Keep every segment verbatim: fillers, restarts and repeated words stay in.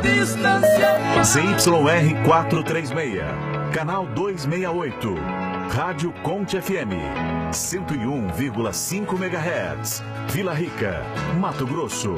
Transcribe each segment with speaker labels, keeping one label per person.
Speaker 1: C Y R quatrocentos e trinta e seis, canal duzentos e sessenta e oito, Rádio Conte F M, cento e um vírgula cinco megahertz, Vila Rica, Mato Grosso.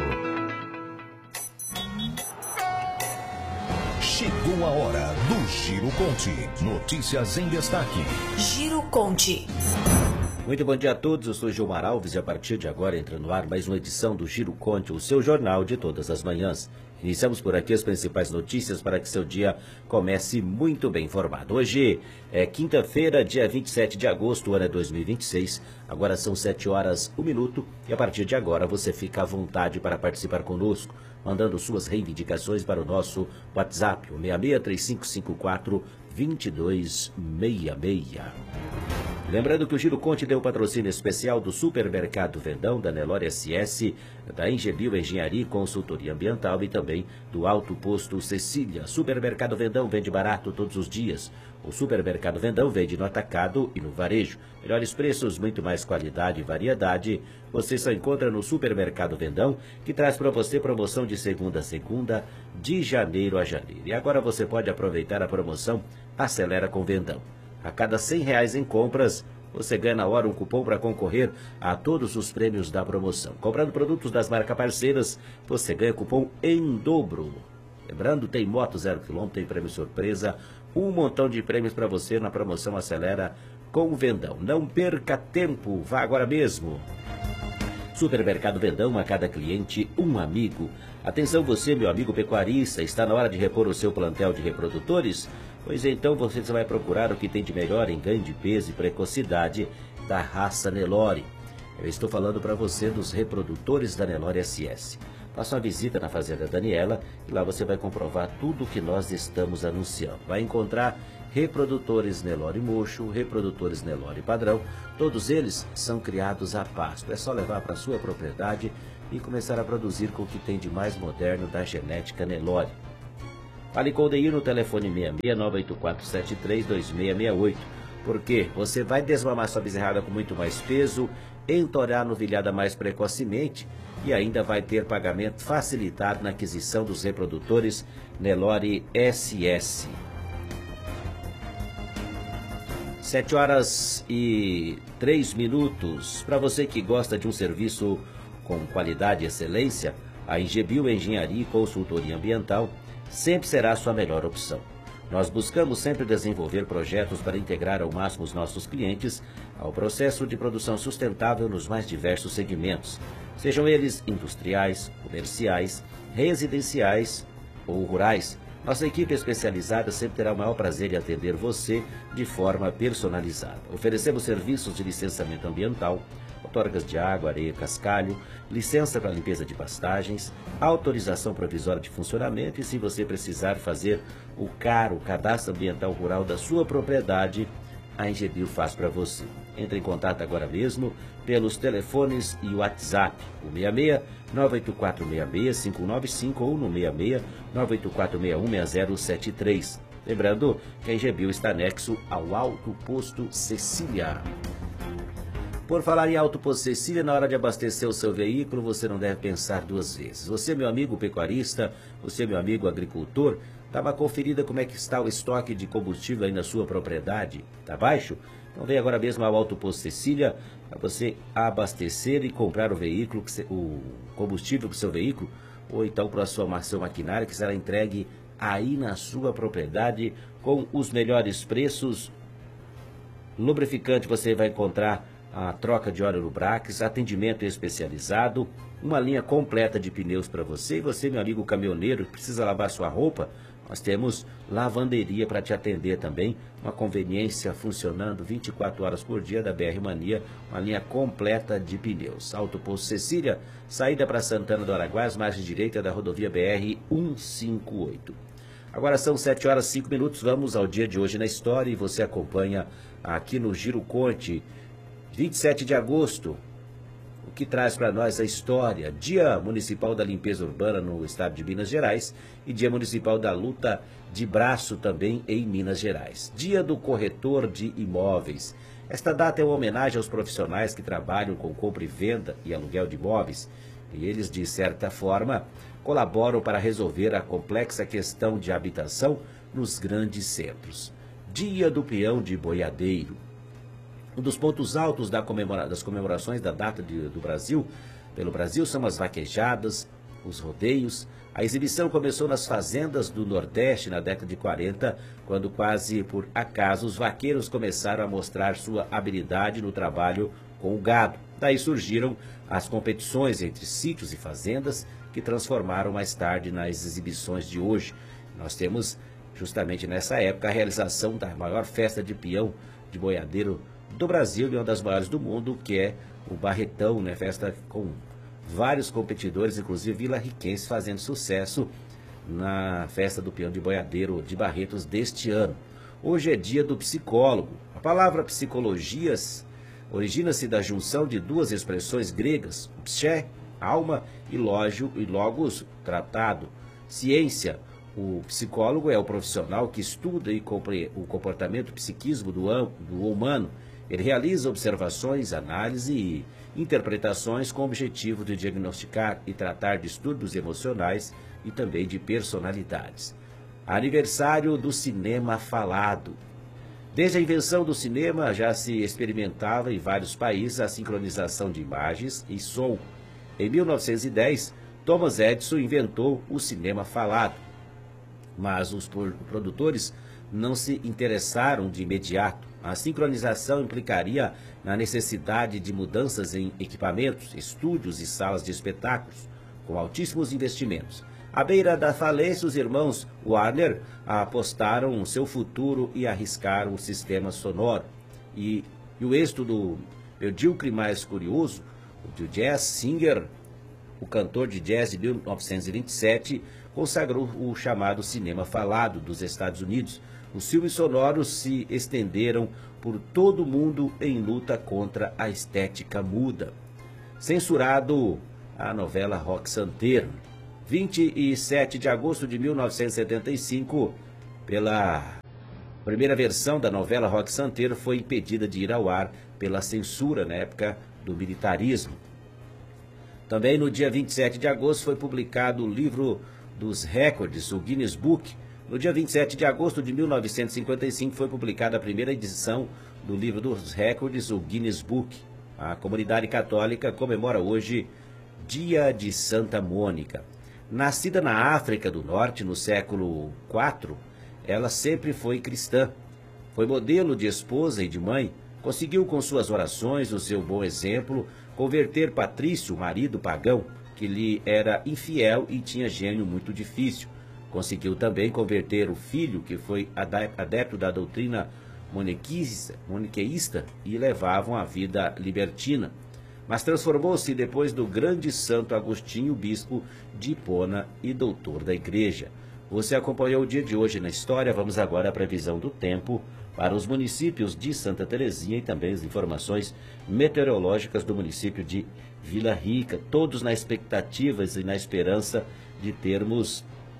Speaker 2: Chegou a hora do Giro Conte. Notícias em destaque.
Speaker 3: Giro Conte.
Speaker 4: Muito bom dia a todos, eu sou Gilmar Alves e a partir de agora entra no ar mais uma edição do Giro Conte, o seu jornal de todas as manhãs. Iniciamos por aqui as principais notícias para que seu dia comece muito bem informado. Hoje é quinta-feira, dia vinte e sete de agosto, o ano é dois mil e vinte e seis. Agora são sete horas, um minuto e a partir de agora você fica à vontade para participar conosco, mandando suas reivindicações para o nosso WhatsApp, o seis seis três cinco cinco quatro dois dois seis seis. Lembrando que o Giro Conte deu patrocínio especial do Supermercado Vendão, da Nelore S S, da Engebio Engenharia e Consultoria Ambiental e também do Alto Posto Cecília. Supermercado Vendão vende barato todos os dias. O Supermercado Vendão vende no atacado e no varejo. Melhores preços, muito mais qualidade e variedade. Você só encontra no Supermercado Vendão, que traz para você promoção de segunda a segunda, de janeiro a janeiro. E agora você pode aproveitar a promoção Acelera com Vendão. A cada cem reais em compras, você ganha na hora um cupom para concorrer a todos os prêmios da promoção. Comprando produtos das marcas parceiras, você ganha cupom em dobro. Lembrando, tem moto zero quilômetro, tem prêmio surpresa, um montão de prêmios para você na promoção Acelera com o Vendão. Não perca tempo, vá agora mesmo. Supermercado Vendão, a cada cliente, um amigo. Atenção você, meu amigo pecuarista, está na hora de repor o seu plantel de reprodutores? Pois então você vai procurar o que tem de melhor em ganho de peso e precocidade da raça Nelore. Eu estou falando para você dos reprodutores da Nelore S S. Faça uma visita na Fazenda Daniela e lá você vai comprovar tudo o que nós estamos anunciando. Vai encontrar reprodutores Nelore Mocho, reprodutores Nelore Padrão. Todos eles são criados a pasto. É só levar para sua propriedade e começar a produzir com o que tem de mais moderno da genética Nelore. Fale com o Deir no telefone seis seis nove oito quatro sete três dois seis seis oito, porque você vai desmamar sua bezerrada com muito mais peso, entorar a novilhada mais precocemente e ainda vai ter pagamento facilitado na aquisição dos reprodutores Nelore S S. sete horas e três minutos. Para você que gosta de um serviço com qualidade e excelência, a Engebio Engenharia e Consultoria Ambiental sempre será a sua melhor opção. Nós buscamos sempre desenvolver projetos para integrar ao máximo os nossos clientes ao processo de produção sustentável nos mais diversos segmentos, sejam eles industriais, comerciais, residenciais ou rurais. Nossa equipe especializada sempre terá o maior prazer em atender você de forma personalizada. Oferecemos serviços de licenciamento ambiental, outorgas de água, areia, cascalho, licença para limpeza de pastagens, autorização provisória de funcionamento e, se você precisar fazer o C A R, o Cadastro Ambiental Rural da sua propriedade, a Engebio faz para você. Entre em contato agora mesmo pelos telefones e WhatsApp, o seis seis nove oito quatro seis seis cinco nove cinco ou no seis seis nove oito quatro seis um seis zero sete três. Lembrando que a Engebio está anexo ao Alto Posto Cecília. Por falar em Alto Posto Cecília, na hora de abastecer o seu veículo, você não deve pensar duas vezes. Você, meu amigo pecuarista, você, meu amigo agricultor, dá uma conferida como é que está o estoque de combustível aí na sua propriedade. Está baixo? Então vem agora mesmo ao Alto Posto Cecília para você abastecer e comprar o veículo, o combustível para o seu veículo, ou então para a sua, seu maquinário, que será entregue aí na sua propriedade com os melhores preços. Lubrificante você vai encontrar a troca de óleo Lubrax, atendimento especializado, uma linha completa de pneus para você. E você, meu amigo caminhoneiro, que precisa lavar sua roupa, nós temos lavanderia para te atender também, uma conveniência funcionando vinte e quatro horas por dia da B R Mania, uma linha completa de pneus. Alto Posto Cecília, saída para Santana do Araguás, margem direita da rodovia B R cento e cinquenta e oito. Agora são sete horas e cinco minutos, vamos ao dia de hoje na história e você acompanha aqui no Giro Conte, vinte e sete de agosto, o que traz para nós a história, Dia Municipal da Limpeza Urbana no estado de Minas Gerais e Dia Municipal da Luta de Braço também em Minas Gerais. Dia do Corretor de Imóveis. Esta data é uma homenagem aos profissionais que trabalham com compra e venda e aluguel de imóveis E eles, de certa forma, colaboram para resolver a complexa questão de habitação nos grandes centros. Dia do Peão de Boiadeiro. Um dos pontos altos da comemora das comemorações da data de, do Brasil, pelo Brasil, são as vaquejadas, os rodeios. A exibição começou nas fazendas do Nordeste na década de quarenta, quando quase por acaso os vaqueiros começaram a mostrar sua habilidade no trabalho com o gado. Daí surgiram as competições entre sítios e fazendas, que transformaram mais tarde nas exibições de hoje. Nós temos justamente nessa época a realização da maior festa de peão de boiadeiro do Brasil e uma das maiores do mundo, que é o Barretão, né? Festa com vários competidores, inclusive vila-riquenses, fazendo sucesso na festa do peão de boiadeiro de Barretos deste ano. Hoje é dia do psicólogo. A palavra psicologias origina-se da junção de duas expressões gregas, psé, alma, e lógio e logos, tratado. Ciência. O psicólogo é o profissional que estuda e compre o comportamento psiquismo do, do humano. Ele realiza observações, análise e interpretações com o objetivo de diagnosticar e tratar distúrbios emocionais e também de personalidades. Aniversário do cinema falado. Desde a invenção do cinema já se experimentava em vários países a sincronização de imagens e som. Em mil novecentos e dez, Thomas Edison inventou o cinema falado, mas os produtores não se interessaram de imediato. A sincronização implicaria na necessidade de mudanças em equipamentos, estúdios e salas de espetáculos, com altíssimos investimentos. À beira da falência, os irmãos Warner apostaram seu futuro e arriscaram o sistema sonoro. E, e o êxito do medíocre mais curioso, o de Jazz Singer, o cantor de jazz de mil novecentos e vinte e sete, consagrou o chamado cinema falado dos Estados Unidos. Os filmes sonoros se estenderam por todo o mundo em luta contra a estética muda. Censurado a novela Rock Santeiro. vinte e sete de agosto de mil novecentos e setenta e cinco, pela primeira versão da novela Rock Santeiro, foi impedida de ir ao ar pela censura na época do militarismo. Também no dia vinte e sete de agosto foi publicado o livro dos recordes, o Guinness Book. No dia vinte e sete de agosto de mil novecentos e cinquenta e cinco foi publicada a primeira edição do livro dos recordes, o Guinness Book. A comunidade católica comemora hoje Dia de Santa Mônica. Nascida na África do Norte no século quatro, ela sempre foi cristã. Foi modelo de esposa e de mãe. Conseguiu com suas orações, o seu bom exemplo, converter Patrício, o marido pagão, que lhe era infiel e tinha gênio muito difícil. Conseguiu também converter o filho, que foi adepto da doutrina maniqueísta e levavam a vida libertina. Mas transformou-se depois do grande Santo Agostinho, bispo de Hipona e doutor da igreja. Você acompanhou o dia de hoje na história. Vamos agora à previsão do tempo para os municípios de Santa Terezinha e também as informações meteorológicas do município de Vila Rica, todos na expectativa e na esperança de termos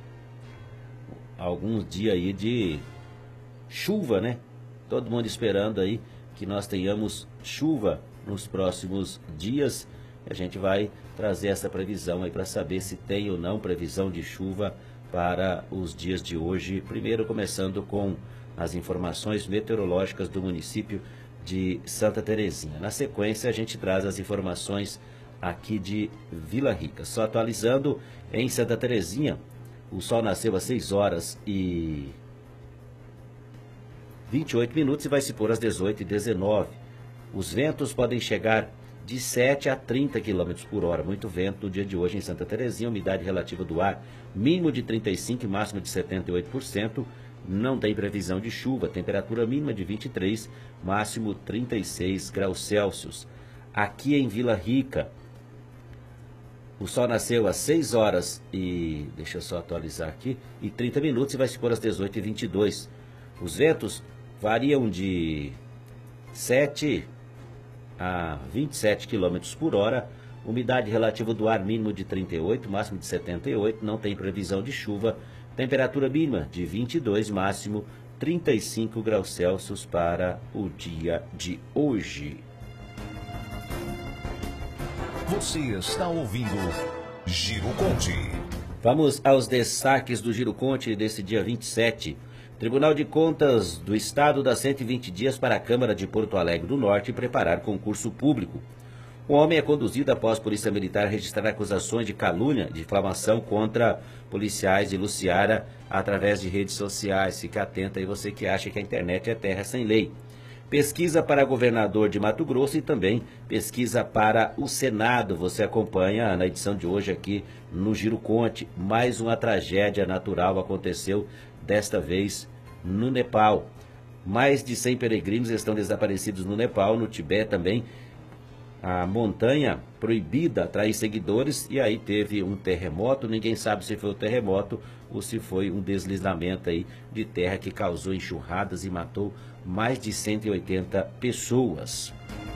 Speaker 4: alguns dias aí de chuva, né? Todo mundo esperando aí que nós tenhamos chuva nos próximos dias. A gente vai trazer essa previsão aí para saber se tem ou não previsão de chuva para os dias de hoje. Primeiro começando com as informações meteorológicas do município de Santa Terezinha. Na sequência a gente traz as informações aqui de Vila Rica. Só atualizando, em Santa Terezinha, o sol nasceu às seis horas e vinte e oito minutos e vai se pôr às dezoito e dezenove. Os ventos podem chegar de sete a trinta quilômetros por hora. Muito vento no dia de hoje em Santa Terezinha. Umidade relativa do ar mínimo de trinta e cinco por cento e máximo de setenta e oito por cento. Não tem previsão de chuva. Temperatura mínima de vinte e três, máximo trinta e seis graus Celsius. Aqui em Vila Rica, o sol nasceu às seis horas e... deixa eu só atualizar aqui. E trinta minutos e vai se pôr às dezoito e vinte e dois. Os ventos variam de sete a vinte e sete quilômetros por hora. Umidade relativa do ar mínimo de trinta e oito, máximo de setenta e oito. Não tem previsão de chuva. Temperatura mínima de vinte e dois, máximo trinta e cinco graus Celsius para o dia de hoje.
Speaker 2: Você está ouvindo Giro Conte.
Speaker 4: Vamos aos destaques do Giro Conte desse dia vinte e sete. Tribunal de Contas do Estado dá cento e vinte dias para a Câmara de Porto Alegre do Norte preparar concurso público. O homem é conduzido após a Polícia Militar registrar acusações de calúnia, difamação contra policiais de Luciara através de redes sociais. Fique atento aí você que acha que a internet é terra sem lei. Pesquisa para governador de Mato Grosso e também pesquisa para o Senado. Você acompanha na edição de hoje aqui no Giro Conte. Mais uma tragédia natural aconteceu, desta vez no Nepal. Mais de cem peregrinos estão desaparecidos no Nepal, no Tibete também. A montanha proibida atrai seguidores e aí teve um terremoto. Ninguém sabe se foi o terremoto ou se foi um deslizamento aí de terra que causou enxurradas e matou mais de cento e oitenta pessoas.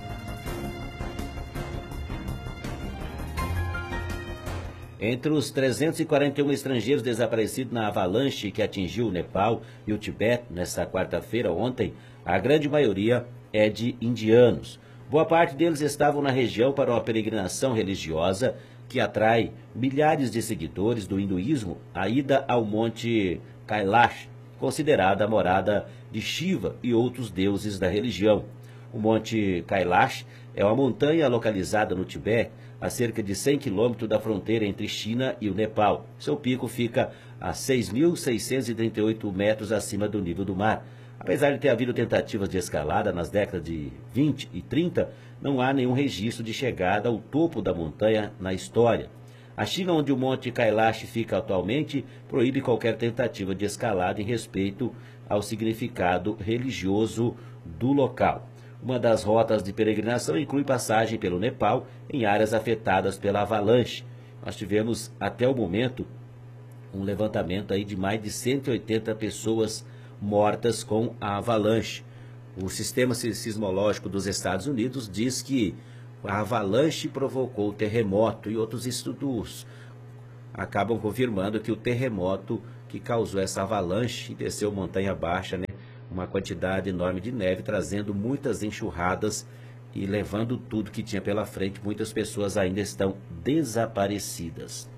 Speaker 4: Entre os trezentos e quarenta e um estrangeiros desaparecidos na avalanche que atingiu o Nepal e o Tibete nesta quarta-feira, ontem, a grande maioria é de indianos. Boa parte deles estavam na região para uma peregrinação religiosa que atrai milhares de seguidores do hinduísmo, a ida ao Monte Kailash, considerada a morada de Shiva e outros deuses da religião. O Monte Kailash é uma montanha localizada no Tibete, a cerca de cem quilômetros da fronteira entre China e o Nepal. Seu pico fica a seis mil seiscentos e trinta e oito metros acima do nível do mar. Apesar de ter havido tentativas de escalada nas décadas de vinte e trinta, não há nenhum registro de chegada ao topo da montanha na história. A China, onde o Monte Kailash fica atualmente, proíbe qualquer tentativa de escalada em respeito ao significado religioso do local. Uma das rotas de peregrinação inclui passagem pelo Nepal em áreas afetadas pela avalanche. Nós tivemos, até o momento, um levantamento aí de mais de cento e oitenta pessoas mortas com a avalanche. O sistema sismológico dos Estados Unidos diz que a avalanche provocou o terremoto e outros estudos acabam confirmando que o terremoto que causou essa avalanche e desceu montanha baixa, né, uma quantidade enorme de neve, trazendo muitas enxurradas e levando tudo que tinha pela frente. Muitas pessoas ainda estão desaparecidas.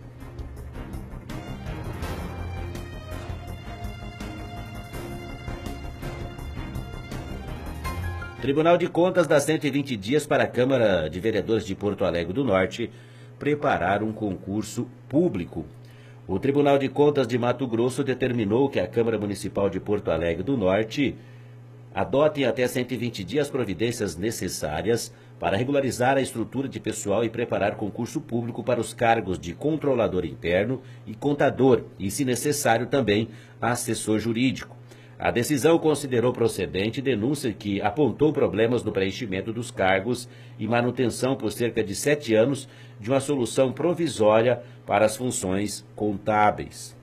Speaker 4: Tribunal de Contas dá cento e vinte dias para a Câmara de Vereadores de Porto Alegre do Norte preparar um concurso público. O Tribunal de Contas de Mato Grosso determinou que a Câmara Municipal de Porto Alegre do Norte adote em até cento e vinte dias providências necessárias para regularizar a estrutura de pessoal e preparar concurso público para os cargos de controlador interno e contador e, se necessário, também assessor jurídico. A decisão considerou procedente denúncia que apontou problemas no preenchimento dos cargos e manutenção por cerca de sete anos de uma solução provisória para as funções contábeis.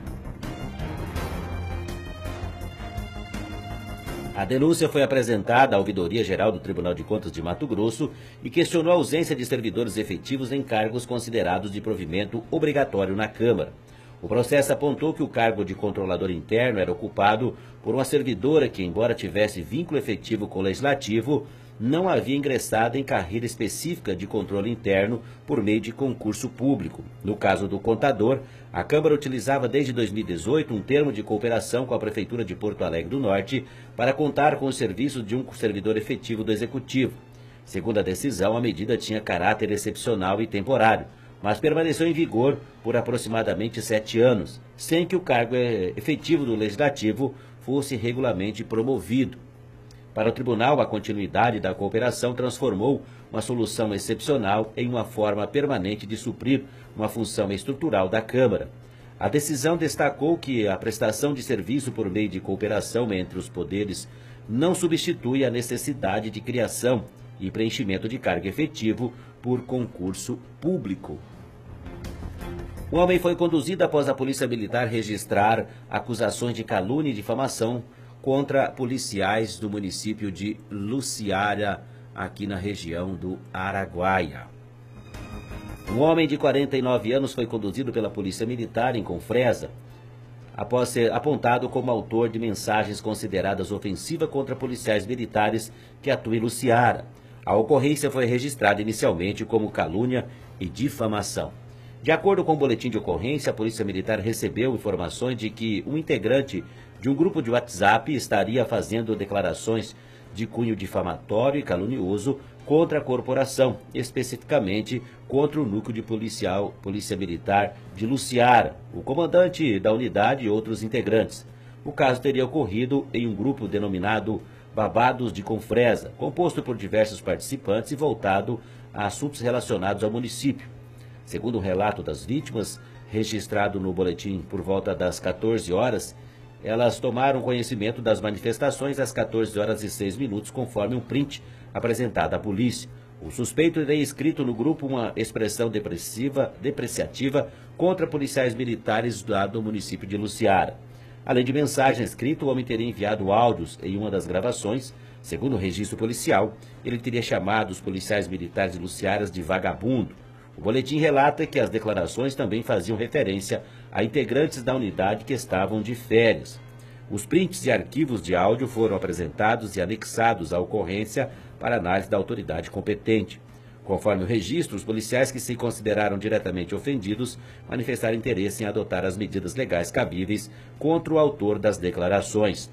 Speaker 4: A denúncia foi apresentada à Ouvidoria Geral do Tribunal de Contas de Mato Grosso e questionou a ausência de servidores efetivos em cargos considerados de provimento obrigatório na Câmara. O processo apontou que o cargo de controlador interno era ocupado por uma servidora que, embora tivesse vínculo efetivo com o Legislativo, não havia ingressado em carreira específica de controle interno por meio de concurso público. No caso do contador, a Câmara utilizava desde dois mil e dezoito um termo de cooperação com a Prefeitura de Porto Alegre do Norte para contar com os serviços de um servidor efetivo do Executivo. Segundo a decisão, a medida tinha caráter excepcional e temporário, mas permaneceu em vigor por aproximadamente sete anos, sem que o cargo efetivo do Legislativo fosse regularmente promovido. Para o tribunal, a continuidade da cooperação transformou uma solução excepcional em uma forma permanente de suprir uma função estrutural da Câmara. A decisão destacou que a prestação de serviço por meio de cooperação entre os poderes não substitui a necessidade de criação e preenchimento de cargo efetivo por concurso público. Um homem foi conduzido após a Polícia Militar registrar acusações de calúnia e difamação contra policiais do município de Luciara, aqui na região do Araguaia. Um homem de quarenta e nove anos foi conduzido pela Polícia Militar em Confresa, após ser apontado como autor de mensagens consideradas ofensivas contra policiais militares que atuam em Luciara. A ocorrência foi registrada inicialmente como calúnia e difamação. De acordo com o boletim de ocorrência, a Polícia Militar recebeu informações de que um integrante de um grupo de WhatsApp estaria fazendo declarações de cunho difamatório e calunioso contra a corporação, especificamente contra o núcleo de policial, Polícia Militar de Luciara, o comandante da unidade e outros integrantes. O caso teria ocorrido em um grupo denominado Babados de Confresa, composto por diversos participantes e voltado a assuntos relacionados ao município. Segundo o relato das vítimas, registrado no boletim por volta das quatorze horas, elas tomaram conhecimento das manifestações às quatorze horas e seis minutos, conforme um print apresentado à polícia. O suspeito teria escrito no grupo uma expressão depressiva, depreciativa contra policiais militares lá do município de Luciara. Além de mensagem escrita, o homem teria enviado áudios em uma das gravações. Segundo o registro policial, ele teria chamado os policiais militares de Luciara de vagabundo. O boletim relata que as declarações também faziam referência a integrantes da unidade que estavam de férias. Os prints e arquivos de áudio foram apresentados e anexados à ocorrência para análise da autoridade competente. Conforme o registro, os policiais que se consideraram diretamente ofendidos manifestaram interesse em adotar as medidas legais cabíveis contra o autor das declarações.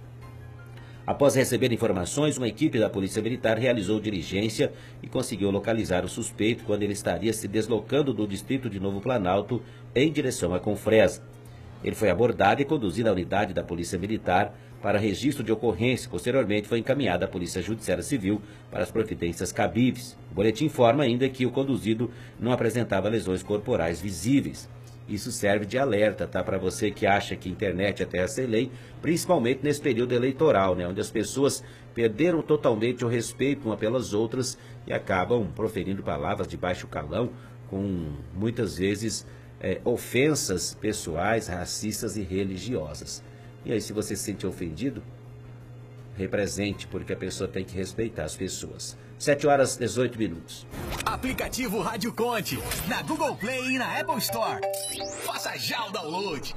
Speaker 4: Após receber informações, uma equipe da Polícia Militar realizou diligência e conseguiu localizar o suspeito quando ele estaria se deslocando do distrito de Novo Planalto em direção a Confresa. Ele foi abordado e conduzido à unidade da Polícia Militar para registro de ocorrência. Posteriormente, foi encaminhado à Polícia Judiciária Civil para as providências cabíveis. O boletim informa ainda que o conduzido não apresentava lesões corporais visíveis. Isso serve de alerta, tá? Para você que acha que a internet é terra sem lei, principalmente nesse período eleitoral, né? Onde as pessoas perderam totalmente o respeito uma pelas outras e acabam proferindo palavras de baixo calão, com muitas vezes é, ofensas pessoais, racistas e religiosas. E aí, se você se sente ofendido, represente, porque a pessoa tem que respeitar as pessoas. sete horas e dezoito minutos.
Speaker 5: Aplicativo Rádio Conte, na Google Play e na Apple Store. Faça já o download.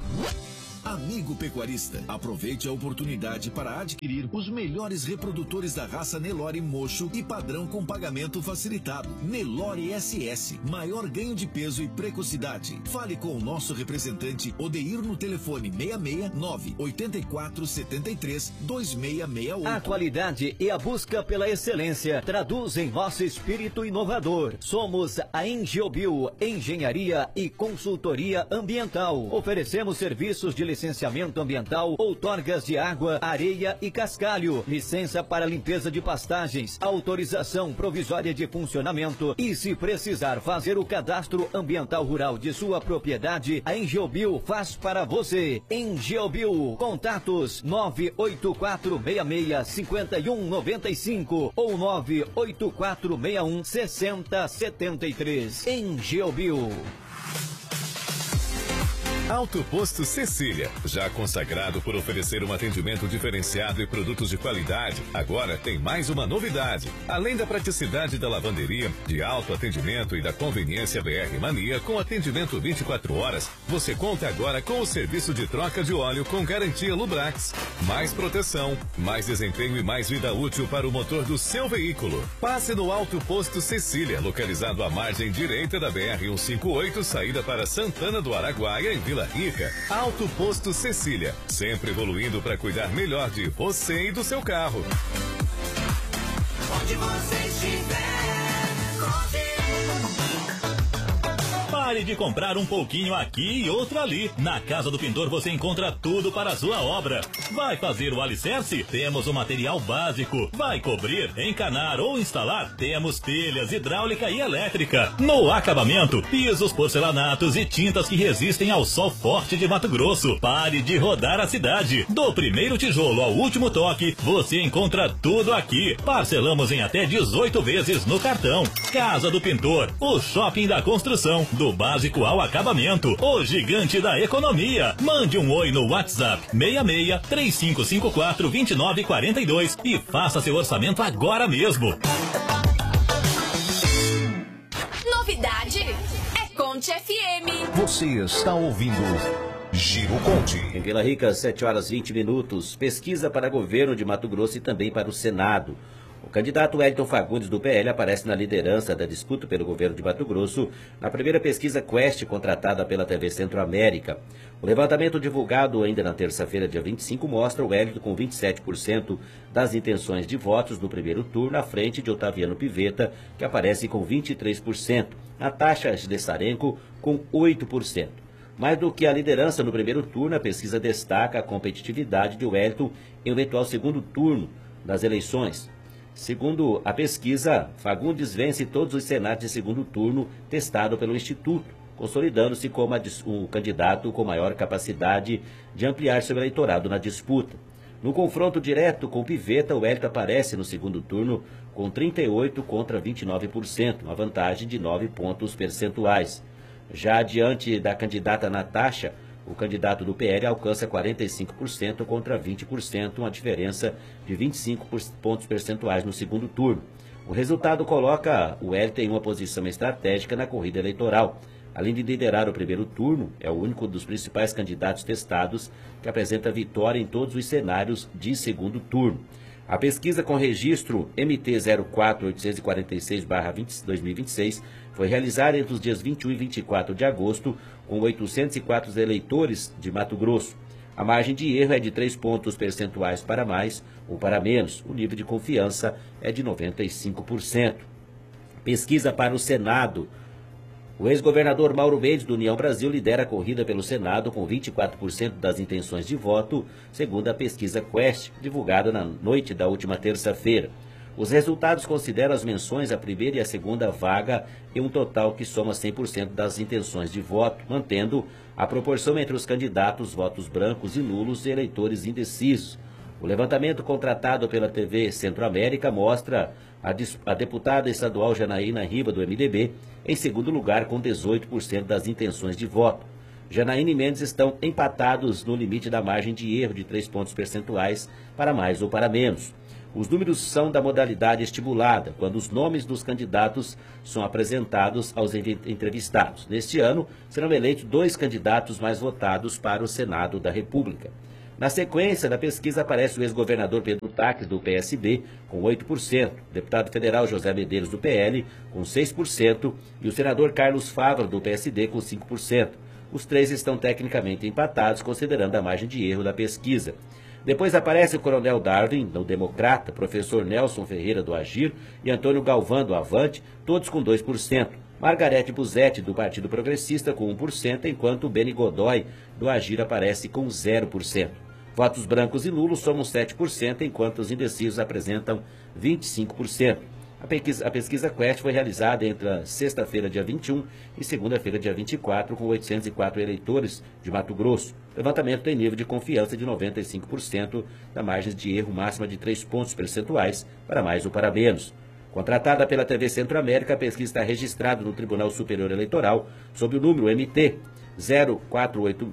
Speaker 2: Amigo pecuarista, aproveite a oportunidade para adquirir os melhores reprodutores da raça Nelore Mocho e padrão com pagamento facilitado. Nelore S S, maior ganho de peso e precocidade. Fale com o nosso representante Odeir no telefone seis seis nove, oito quatro sete três, dois seis seis oito.
Speaker 6: A qualidade e a busca pela excelência traduzem nosso espírito inovador. Somos a Engiobio, Engenharia e Consultoria Ambiental. Oferecemos serviços de licenciamento ambiental, outorgas de água, areia e cascalho, licença para limpeza de pastagens, autorização provisória de funcionamento e, se precisar fazer o cadastro ambiental rural de sua propriedade, a Engiobio faz para você. Engiobio, contatos nove oito quatro seis seis, cinco um nove cinco ou nove oito quatro seis um, seis zero sete três. Engiobio.
Speaker 7: Alto Posto Cecília, já consagrado por oferecer um atendimento diferenciado e produtos de qualidade, agora tem mais uma novidade. Além da praticidade da lavanderia, de alto atendimento e da conveniência B R Mania com atendimento vinte e quatro horas, você conta agora com o serviço de troca de óleo com garantia Lubrax. Mais proteção, mais desempenho e mais vida útil para o motor do seu veículo. Passe no Alto Posto Cecília, localizado à margem direita da B R cento e cinquenta e oito, saída para Santana do Araguaia, em Vila Rica. Alto Posto Cecília, sempre evoluindo para cuidar melhor de você e do seu carro.
Speaker 5: Onde você estiver, conte.
Speaker 8: Pare de comprar um pouquinho aqui e outro ali. Na Casa do Pintor você encontra tudo para a sua obra. Vai fazer o alicerce? Temos o material básico. Vai cobrir, encanar ou instalar? Temos telhas, hidráulica e elétrica. No acabamento, pisos, porcelanatos e tintas que resistem ao sol forte de Mato Grosso. Pare de rodar a cidade. Do primeiro tijolo ao último toque, você encontra tudo aqui. Parcelamos em até dezoito vezes no cartão. Casa do Pintor, o shopping da construção. Do básico ao acabamento, o gigante da economia. Mande um oi no WhatsApp seis seis, três cinco cinco quatro, dois nove quatro dois e faça seu orçamento agora mesmo.
Speaker 3: Novidade é Conte F M.
Speaker 2: Você está ouvindo Giro Conte.
Speaker 4: Em Vila Rica, sete horas e vinte minutos. Pesquisa para governo de Mato Grosso e também para o Senado. O candidato Wellington Fagundes, do P L, aparece na liderança da disputa pelo governo de Mato Grosso na primeira pesquisa Quest contratada pela T V Centro-América. O levantamento divulgado ainda na terça-feira, dia vinte e cinco, mostra o Wellington com vinte e sete por cento das intenções de votos no primeiro turno, à frente de Otaviano Pivetta, que aparece com vinte e três por cento. Natasha Schlesarenko com oito por cento. Mais do que a liderança no primeiro turno, a pesquisa destaca a competitividade de Wellington em um eventual segundo turno das eleições. Segundo a pesquisa, Fagundes vence todos os cenários de segundo turno testado pelo Instituto, consolidando-se como o candidato com maior capacidade de ampliar seu eleitorado na disputa. No confronto direto com Pivetta, o Wellington aparece no segundo turno com trinta e oito por cento contra vinte e nove por cento, uma vantagem de nove pontos percentuais. Já diante da candidata Natasha, o candidato do P L alcança quarenta e cinco por cento contra vinte por cento, uma diferença de vinte e cinco pontos percentuais no segundo turno. O resultado coloca o Wellington em uma posição estratégica na corrida eleitoral. Além de liderar o primeiro turno, é o único dos principais candidatos testados que apresenta vitória em todos os cenários de segundo turno. A pesquisa com registro M T zero quatro oito quatro seis barra dois mil e vinte e seis foi realizada entre os dias vinte e um e vinte e quatro de agosto, com oitocentos e quatro eleitores de Mato Grosso. A margem de erro é de três pontos percentuais para mais ou para menos. O nível de confiança é de noventa e cinco por cento. Pesquisa para o Senado. O ex-governador Mauro Mendes, do União Brasil, lidera a corrida pelo Senado com vinte e quatro por cento das intenções de voto, segundo a pesquisa Quest, divulgada na noite da última terça-feira. Os resultados consideram as menções à primeira e à segunda vaga em um total que soma cem por cento das intenções de voto, mantendo a proporção entre os candidatos, votos brancos e nulos e eleitores indecisos. O levantamento contratado pela T V Centro-América mostra a, a deputada estadual Janaína Riba, do M D B, em segundo lugar com dezoito por cento das intenções de voto. Janaína e Mendes estão empatados no limite da margem de erro de três pontos percentuais para mais ou para menos. Os números são da modalidade estimulada, quando os nomes dos candidatos são apresentados aos entrevistados. Neste ano, serão eleitos dois candidatos mais votados para o Senado da República. Na sequência da pesquisa aparece o ex-governador Pedro Taques, do P S B, com oito por cento, o deputado federal José Medeiros, do P L, com seis por cento, e o senador Carlos Fávaro, do P S D, com cinco por cento. Os três estão tecnicamente empatados, considerando a margem de erro da pesquisa. Depois aparece o coronel Darwin, do Democrata, professor Nelson Ferreira, do Agir, e Antônio Galvão, do Avante, todos com dois por cento. Margarete Busetti, do Partido Progressista, com um por cento, enquanto Beni Godoy, do Agir, aparece com zero por cento. Votos brancos e nulos somam sete por cento, enquanto os indecisos apresentam vinte e cinco por cento. A pesquisa, a pesquisa Quest foi realizada entre a sexta-feira, dia vinte e um, e segunda-feira, dia vinte e quatro, com oitocentos e quatro eleitores de Mato Grosso. O levantamento tem nível de confiança de noventa e cinco por cento, da margem de erro máxima de três pontos percentuais, para mais ou para menos. Contratada pela T V Centro-América, a pesquisa está registrada no Tribunal Superior Eleitoral sob o número M T zero quatro oito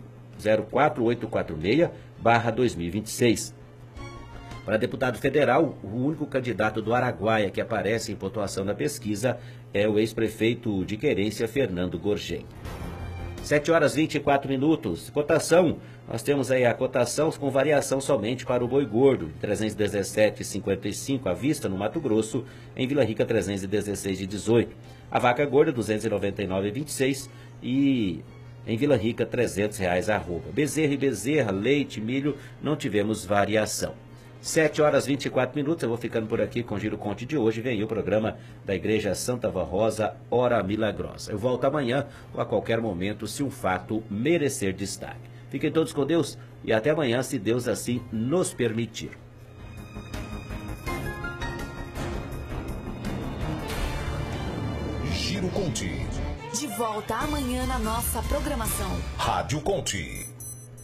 Speaker 4: quatro seis barra dois mil e vinte e seis. Para deputado federal, o único candidato do Araguaia que aparece em pontuação na pesquisa é o ex-prefeito de Querência, Fernando Gorgen. sete horas e vinte e quatro minutos. Cotação, nós temos aí a cotação com variação somente para o boi gordo, trezentos e dezessete reais e cinquenta e cinco à vista no Mato Grosso, em Vila Rica trezentos e dezesseis reais e dezoito. A vaca gorda duzentos e noventa e nove reais e vinte e seis e em Vila Rica trezentos reais a arroba. Bezerra e bezerra, leite, milho, não tivemos variação. sete horas e vinte e quatro minutos, eu vou ficando por aqui com o Giro Conte de hoje. Vem aí o programa da Igreja Santa Rosa, Hora Milagrosa. Eu volto amanhã ou a qualquer momento, se um fato merecer destaque. Fiquem todos com Deus e até amanhã, se Deus assim nos permitir.
Speaker 2: Giro Conte.
Speaker 3: De volta amanhã na nossa programação.
Speaker 2: Rádio Conte.